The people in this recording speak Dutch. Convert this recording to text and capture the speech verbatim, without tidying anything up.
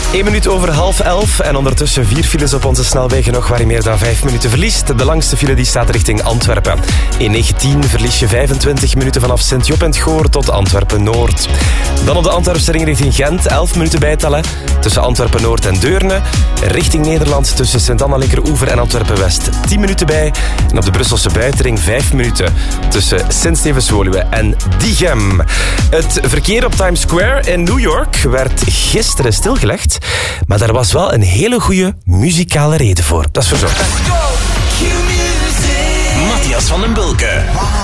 één minuut over half elf en ondertussen vier files op onze snelwegen nog waar je meer dan vijf minuten verliest. De langste file die staat richting Antwerpen. In negentien verlies je vijfentwintig minuten vanaf Sint-Job en het Goor tot Antwerpen-Noord. Dan op de Antwerpse ring richting Gent, elf minuten bijtellen tussen Antwerpen-Noord en Deurne. Richting Nederland tussen Sint-Anna-Linkeroever en Antwerpen-West tien minuten bij. En op de Brusselse buitenring vijf minuten tussen Sint-Stevens-Woluwe en Diegem. Het verkeer op Times Square in New York werd gisteren stilgelegd, maar daar was wel een hele goede muzikale reden voor. Dat is verzorgd. Matthias van den Bulke.